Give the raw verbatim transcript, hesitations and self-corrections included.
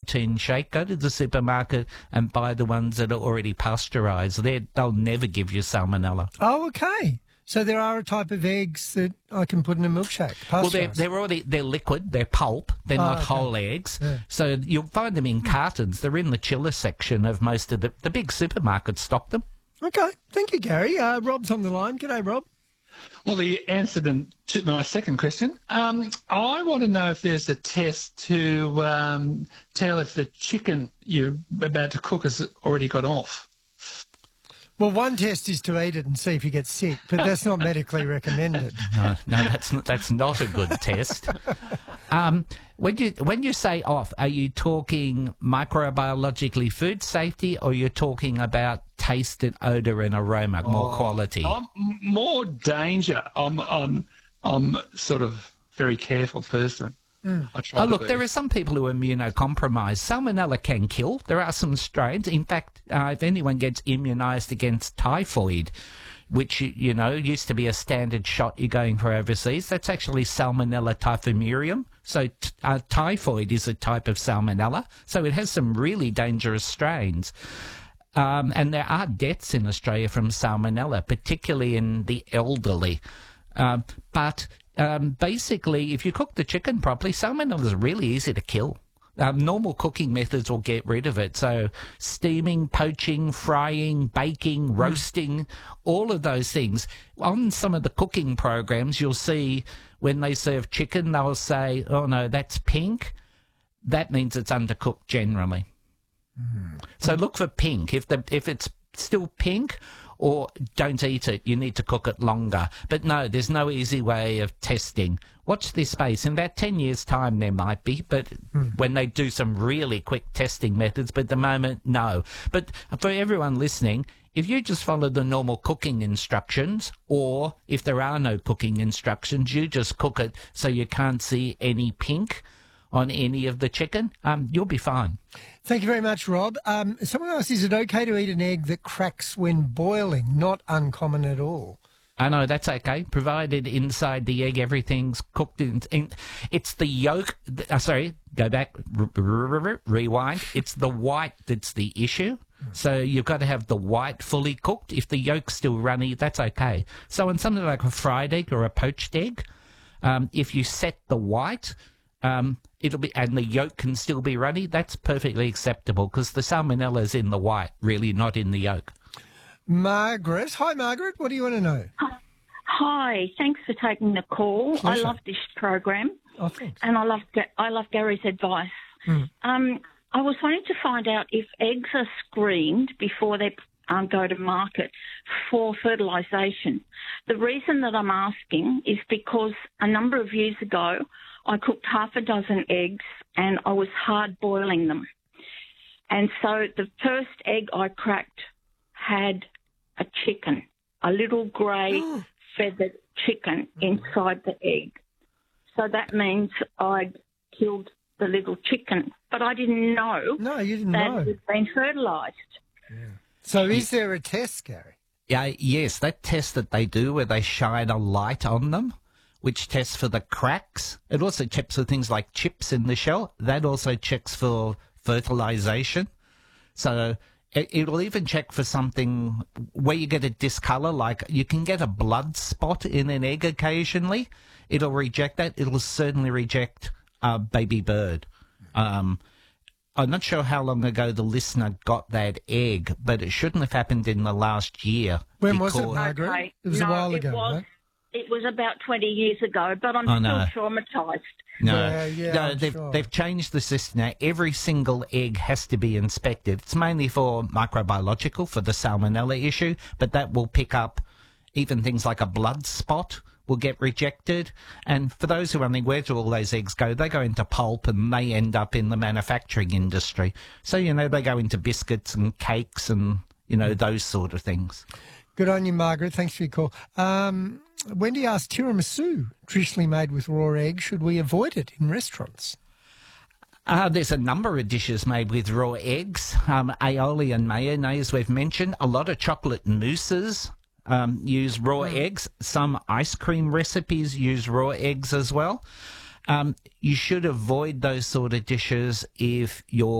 protein shake, go to the supermarket and buy the ones that are already pasteurised. They're, they'll never give you salmonella. Oh, okay. So there are a type of eggs that I can put in a milkshake. Well, they're, they're already they're liquid, they're pulp, they're Oh, not okay. whole eggs. Yeah. So you'll find them in cartons. They're in the chiller section of most of the the big supermarkets stock them. Okay. Thank you, Gary. Uh, Rob's on the line. G'day, Rob. Well, the answer to my second question, um, I want to know if there's a test to um, tell if the chicken you're about to cook has already got off. Well, one test is to eat it and see if you get sick, but that's not medically recommended. No, no, that's not, that's not a good test. Um, when you when you say off, are you talking microbiologically food safety, or you're talking about taste and odour and aroma, more Oh, quality? I'm more danger. I'm I'm I'm sort of very careful person. Mm. I try Oh, to look, be. there are some people who are immunocompromised. Salmonella can kill. There are some strains. In fact, uh, if anyone gets immunised against typhoid, which, you you know, used to be a standard shot you're going for overseas, that's actually Salmonella typhimurium. So t- uh, typhoid is a type of Salmonella. So it has some really dangerous strains. Um, and there are deaths in Australia from Salmonella, particularly in the elderly. Um, but um, basically, if you cook the chicken properly, salmonella is really easy to kill. Um, normal cooking methods will get rid of it. So steaming, poaching, frying, baking, roasting, all of those things. On some of the cooking programs, you'll see when they serve chicken, they'll say, oh, no, that's pink. That means it's undercooked generally. Mm. So look for pink. If the if it's still pink, or don't eat it, you need to cook it longer. But no, there's no easy way of testing. Watch this space. In about ten years' time, there might be, but mm. when they do some really quick testing methods, but at the moment, no. But for everyone listening, if you just follow the normal cooking instructions, or if there are no cooking instructions, you just cook it so you can't see any pink on any of the chicken, um, you'll be fine. Thank you very much, Rob. Um, someone asked, is it okay to eat an egg that cracks when boiling? Not uncommon at all. I know, that's okay, provided inside the egg everything's cooked in. in it's the yolk, uh, sorry, go back, r- r- r- rewind. It's the white that's the issue. So you've got to have the white fully cooked. If the yolk's still runny, that's okay. So on something like a fried egg or a poached egg, um, if you set the white, um, it'll be, and the yolk can still be runny, that's perfectly acceptable because the salmonella's in the white, really, not in the yolk. Margaret. Hi, Margaret. What do you want to know? Hi. Thanks for taking the call. Pleasure. I love this program. Oh, thanks. And I love I love Gary's advice. Mm. Um, I was wanting to find out if eggs are screened before they um, go to market for fertilisation. The reason that I'm asking is because a number of years ago I cooked half a dozen eggs and I was hard boiling them. And so the first egg I cracked had a chicken, a little grey feathered chicken inside the egg. So that means I'd killed the little chicken, but I didn't know No, you didn't that know. it had been fertilised. So is there a test, Gary? Yeah, yes, that test that they do where they shine a light on them, which tests for the cracks. It also checks for things like chips in the shell. That also checks for fertilisation. So it, it'll even check for something where you get a discolour, like you can get a blood spot in an egg occasionally. It'll reject that. It'll certainly reject a baby bird. Um, I'm not sure how long ago the listener got that egg, but it shouldn't have happened in the last year. When was it, because- Margaret? Okay. It was no, a while it ago, was, right? It was about twenty years ago, but I'm Oh, still no. traumatised. No, Yeah, yeah, no, I'm they've sure. they've changed the system now. Every single egg has to be inspected. It's mainly for microbiological, for the salmonella issue, but that will pick up even things like a blood spot will get rejected. And for those who wondering where do all those eggs go, they go into pulp and they end up in the manufacturing industry. So, you know, they go into biscuits and cakes and, you know, those sort of things. Good on you, Margaret. Thanks for your call. Um, Wendy asked, tiramisu, traditionally made with raw egg, should we avoid it in restaurants? Uh, there's a number of dishes made with raw eggs, um, aioli and mayonnaise we've mentioned. A lot of chocolate mousses um, use raw Mm. eggs. Some ice cream recipes use raw eggs as well. Um, you should avoid those sort of dishes if you're